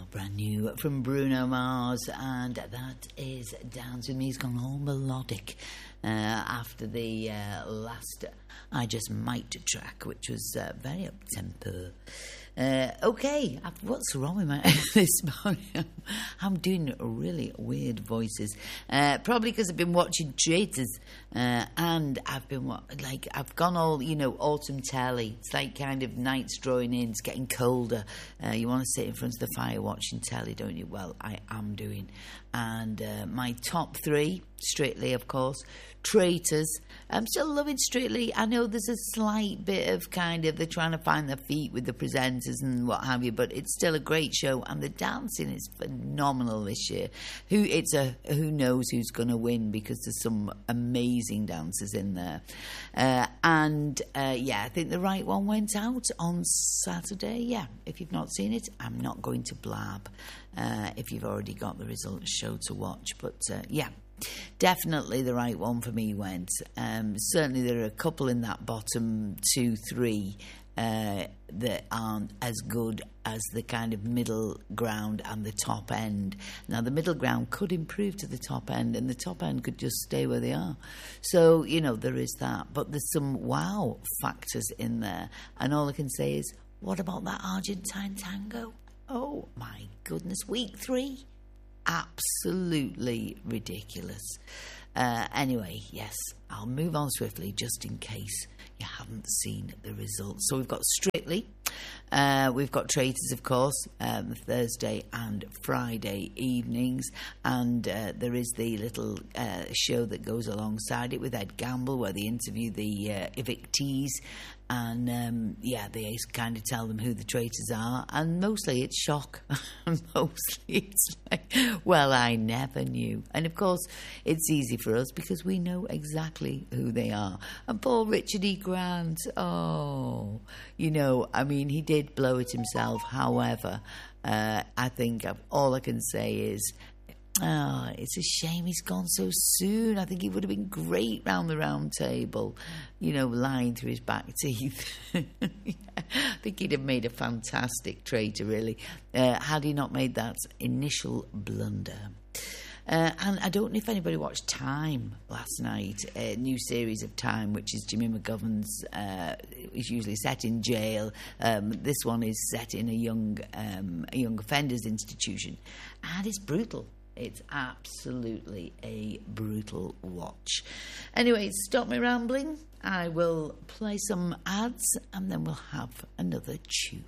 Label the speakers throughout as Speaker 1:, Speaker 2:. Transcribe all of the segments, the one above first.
Speaker 1: brand new from Bruno Mars, and that is Dance With Me. He's gone all melodic after the last I Just Might track, which was very up-tempo. Okay, what's wrong with my this morning? I'm doing really weird voices. Probably because I've been watching Traitors, and I've gone all, autumn telly. It's like kind of nights drawing in, it's getting colder. You want to sit in front of the fire watching telly, don't you? Well, I am doing. And my top three, Strictly, of course. Traitors. I'm still loving Strictly. I know there's a slight bit of they're trying to find their feet with the presenters and what have you, but it's still a great show, and the dancing is phenomenal this year. Who knows who's going to win, because there's some amazing dancers in there. I think The Right One went out on Saturday. Yeah, if you've not seen it, I'm not going to blab if you've already got the results show to watch, but definitely The Right One for me went. Certainly there are a couple in that bottom 2-3 that aren't as good as the kind of middle ground and the top end. Now, the middle ground could improve to the top end, and the top end could just stay where they are. So, there is that. But there's some wow factors in there. And all I can say is, what about that Argentine tango? Oh, my goodness. Week 3? Absolutely ridiculous. Anyway, yes, I'll move on swiftly just in case you haven't seen the results. So we've got Strictly, we've got Traitors, of course, Thursday and Friday evenings, and there is the little show that goes alongside it with Ed Gamble, where they interview the evictees, and they kind of tell them who the traitors are, and mostly it's shock. Mostly it's like, well, I never knew. And of course it's easy for us because we know exactly who they are. And poor Richard E. Grant, he did blow it himself. However, I think all I can say is, it's a shame he's gone so soon. I think he would have been great round the round table, lying through his back teeth. I think he'd have made a fantastic traitor, really, had he not made that initial blunder. And I don't know if anybody watched Time last night, a new series of Time, which is Jimmy McGovern's, is usually set in jail. This one is set in a young offenders institution, and it's brutal. It's absolutely a brutal watch. Anyway, stop me rambling. I will play some ads, and then we'll have another tune.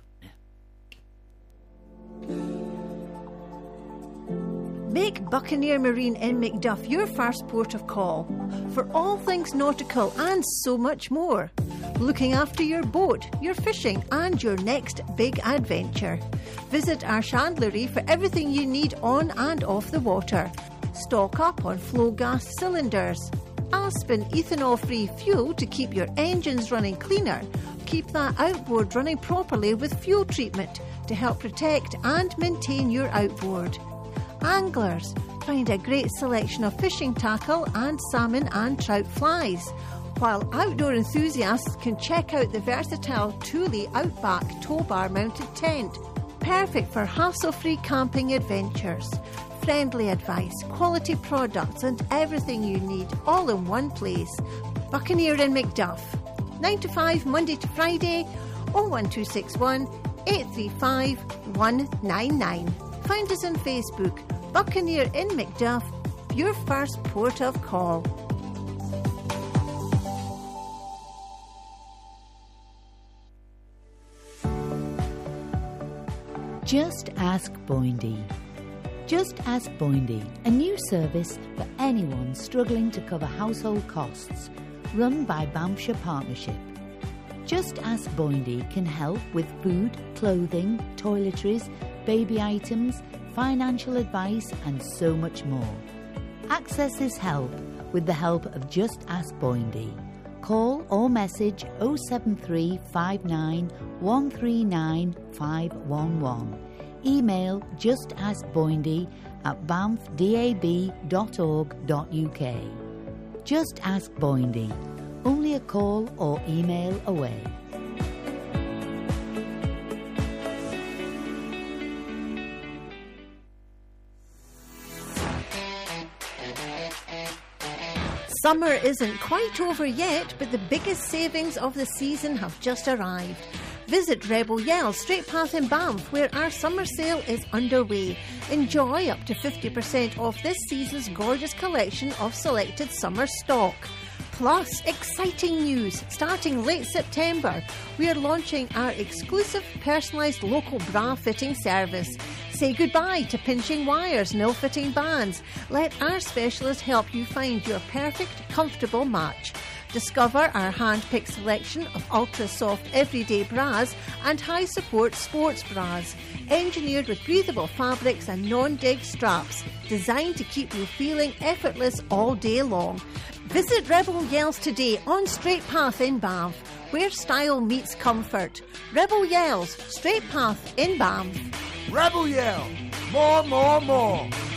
Speaker 2: Make Buccaneer Marine in Macduff your first port of call for all things nautical and so much more. Looking after your boat, your fishing and your next big adventure. Visit our chandlery for everything you need on and off the water. Stock up on flow gas cylinders. Aspen ethanol-free fuel to keep your engines running cleaner. Keep that outboard running properly with fuel treatment to help protect and maintain your outboard. Anglers, find a great selection of fishing tackle and salmon and trout flies, while outdoor enthusiasts can check out the versatile Thule Outback tow bar mounted tent, perfect for hassle-free camping adventures. Friendly advice, quality products and everything you need all in one place. Buccaneer in Macduff, 9 to 5 Monday to Friday, 01261 835 199. Find us on Facebook, Buccaneer in Macduff, your first port of call.
Speaker 3: Just Ask Boindy. Just Ask Boindy, a new service for anyone struggling to cover household costs, run by Banffshire Partnership. Just Ask Boindy can help with food, clothing, toiletries, baby items, financial advice and so much more. Access this help with the help of Just Ask Boindy. Call or message 07359 139 511. Email justaskboindy@banffdab.org.uk. Just Ask Boindy. Only a call or email away.
Speaker 2: Summer isn't quite over yet, but the biggest savings of the season have just arrived. Visit Rebel Yell Straight Path in Banff, where our summer sale is underway. Enjoy up to 50% off this season's gorgeous collection of selected summer stock. Plus, exciting news! Starting late September, we are launching our exclusive personalised local bra fitting service. Say goodbye to pinching wires, nil-fitting bands. Let our specialist help you find your perfect, comfortable match. Discover our hand-picked selection of ultra-soft everyday bras and high-support sports bras, engineered with breathable fabrics and non-dig straps, designed to keep you feeling effortless all day long. Visit Rebel Yells today on Straight Path in Banff, where style meets comfort. Rebel Yells, Straight Path in Banff.
Speaker 4: Rebel Yell, more, more, more.